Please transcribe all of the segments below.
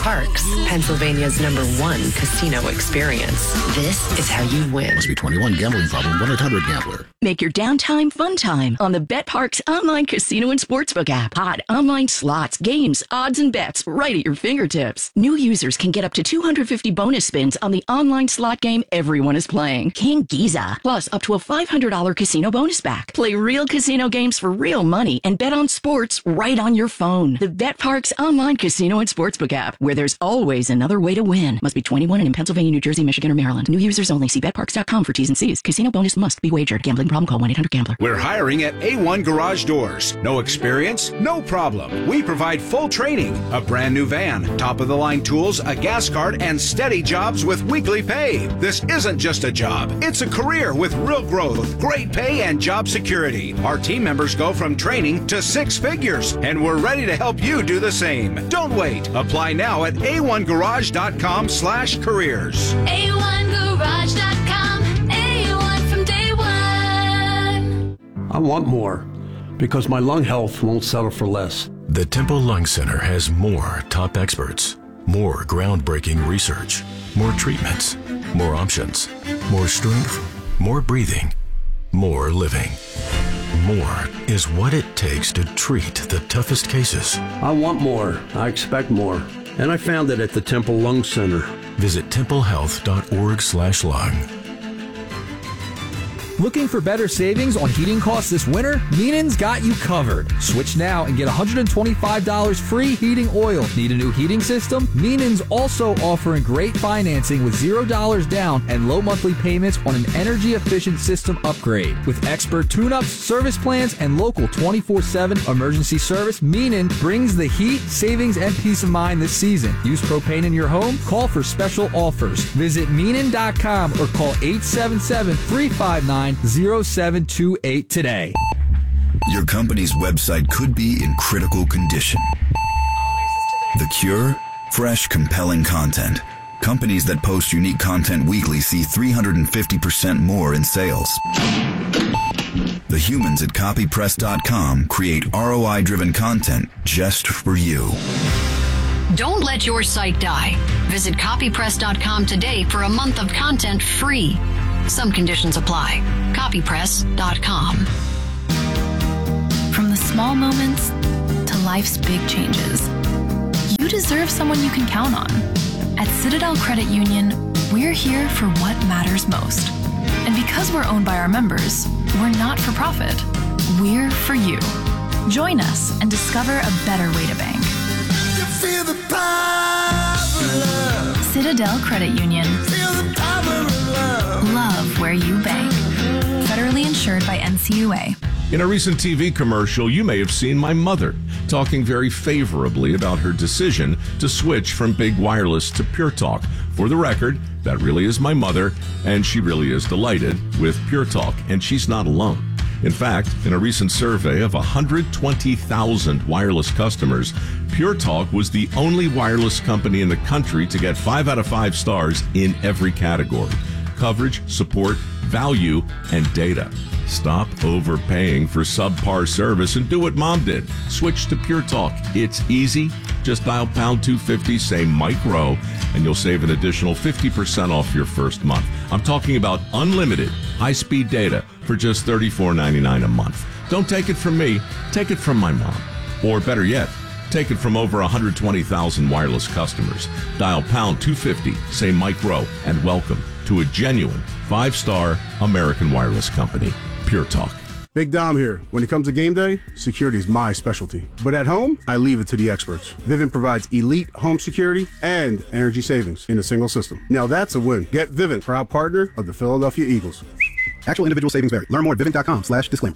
Parks, Pennsylvania's #1 casino experience. This is how you win. Must be 21. Gambling problem. 1-800-GAMBLER. Make your downtime fun time on the BetParx online casino and sportsbook app. Hot online slots, games, odds, and bets right at your fingertips. New users can get up to 250 bonus spins on the online slot game everyone is playing, King Giza. Plus, up to a $500 casino bonus back. Play real casino games for real money and bet on sports right on your phone. The BetParx online casino and sportsbook app, where there's always another way to win. Must be 21 and in Pennsylvania, New Jersey, Michigan, or Maryland. New users only. See BetParx.com for T's and C's. Casino bonus must be wagered. Gambling problem? Call 1-800-GAMBLER. We're hiring at A1 Garage Doors. No experience? No problem. We provide full training, a brand new van, top-of-the-line tools, a gas card, and steady jobs with weekly pay. This isn't just a job. It's a career with real growth, great pay, and job security. Our team members go from training to 6 figures, and we're ready to help you do the same. Don't wait. Apply now at a1garage.com/careers. A1garage.com. A1 from day one. I want more because my lung health won't settle for less. The Temple Lung Center has more top experts, more groundbreaking research, more treatments, more options, more strength, more breathing, more living. More is what it takes to treat the toughest cases. I want more. I expect more. And I found it at the Temple Lung Center. Visit templehealth.org/lung. Looking for better savings on heating costs this winter? Meenan's got you covered. Switch now and get $125 free heating oil. Need a new heating system? Meenan's also offering great financing with $0 down and low monthly payments on an energy-efficient system upgrade. With expert tune-ups, service plans, and local 24/7 emergency service, Meenan brings the heat, savings, and peace of mind this season. Use propane in your home? Call for special offers. Visit Meenan.com or call 877-359-0728 today. Your company's website could be in critical condition. The cure? Fresh, compelling content. Companies that post unique content weekly see 350% more in sales. The humans at copypress.com create ROI-driven content just for you. Don't let your site die. Visit copypress.com today for a month of content free. Some conditions apply. Copypress.com. From the small moments to life's big changes, you deserve someone you can count on. At Citadel Credit Union, we're here for what matters most. And because we're owned by our members, we're not for profit. We're for you. Join us and discover a better way to bank. You feel the power of love. Citadel Credit Union. Feel the power of love. Love where you bank. Federally insured by NCUA. In a recent TV commercial, you may have seen my mother talking very favorably about her decision to switch from big wireless to Pure Talk. For the record, that really is my mother, and she really is delighted with Pure Talk, and she's not alone. In fact, in a recent survey of 120,000 wireless customers, Pure Talk was the only wireless company in the country to get 5 out of 5 stars in every category: coverage, support, value, and data. Stop overpaying for subpar service and do what Mom did. Switch to Pure Talk. It's easy. Just dial pound 250, say micro, and you'll save an additional 50% off your first month. I'm talking about unlimited high-speed data for just $34.99 a month. Don't take it from me. Take it from my mom. Or better yet, take it from over 120,000 wireless customers. Dial pound 250, say micro, and welcome to a genuine 5-star American wireless company. Pure Talk. Big Dom here. When it comes to game day, security is my specialty. But at home, I leave it to the experts. Vivint provides elite home security and energy savings in a single system. Now that's a win. Get Vivint, proud partner of the Philadelphia Eagles. Actual individual savings vary. Learn more at Vivint.com/disclaimer.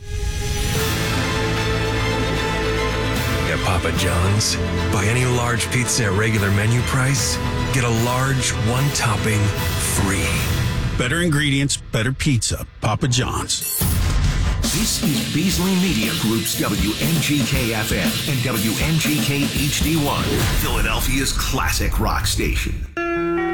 At Papa John's, buy any large pizza at regular menu price, get a large one topping free. Better ingredients, better pizza. Papa John's. This is Beasley Media Group's WNGK-FM and WNGK HD1, Philadelphia's classic rock station.